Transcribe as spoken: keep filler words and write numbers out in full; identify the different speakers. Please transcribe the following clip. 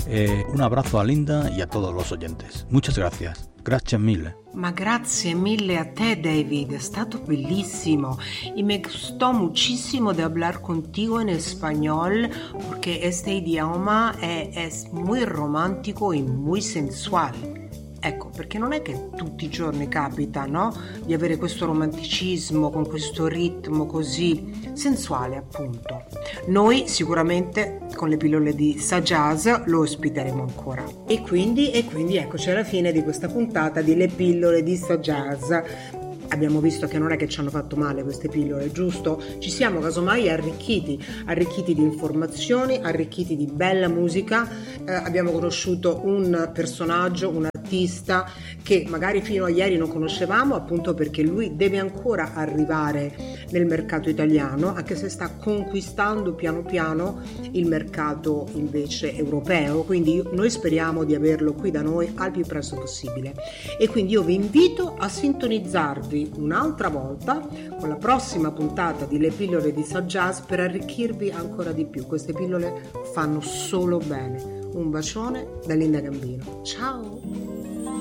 Speaker 1: Eh, un abrazo a Linda y a todos los oyentes. Muchas gracias. Gracias mille.
Speaker 2: Ma grazie mille a te, David, è stato bellísimo y me gustó muchísimo de hablar contigo en español porque este idioma è, es muy romántico y muy sensual. Ecco, perché non è che tutti i giorni capita, no? Di avere questo romanticismo con questo ritmo così sensuale, appunto. Noi sicuramente con le pillole di Sajaz lo ospiteremo ancora. E quindi, e quindi eccoci alla fine di questa puntata di Le pillole di Sajaz. Abbiamo visto che non è che ci hanno fatto male queste pillole, giusto? Ci siamo casomai arricchiti, arricchiti di informazioni, arricchiti di bella musica, eh, abbiamo conosciuto un personaggio, un artista che magari fino a ieri non conoscevamo, appunto perché lui deve ancora arrivare nel mercato italiano, anche se sta conquistando piano piano il mercato invece europeo, quindi noi speriamo di averlo qui da noi al più presto possibile. E quindi io vi invito a sintonizzarvi un'altra volta con la prossima puntata di Le pillole di Sajaz per arricchirvi ancora di più. Queste pillole fanno solo bene. Un bacione da Linda Gambino. Ciao!